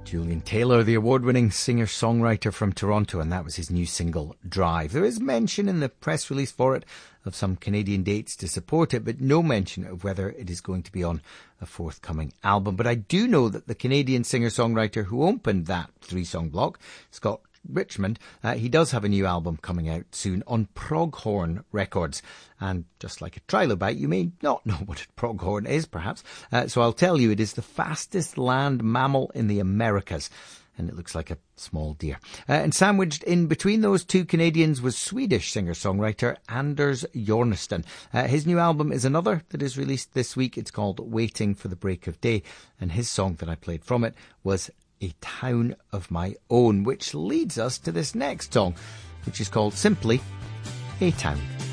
Julian Taylor, the award-winning singer-songwriter from Toronto, and that was his new single, Drive. There is mention in the press release for it of some Canadian dates to support it, but no mention of whether it is going to be on a forthcoming album. But I do know that the Canadian singer-songwriter who opened that three-song block, Scott Richmond, he does have a new album coming out soon on Pronghorn Records. And just like a trilobite, you may not know what a pronghorn is, perhaps. So I'll tell you, it is the fastest land mammal in the Americas. And it looks like a small deer. And sandwiched in between those two Canadians was Swedish singer-songwriter Anders Jornesson. His new album is another that is released this week. It's called Waiting for the Break of Day. And his song that I played from it was A Town of My Own, which leads us to this next song, which is called simply A Town.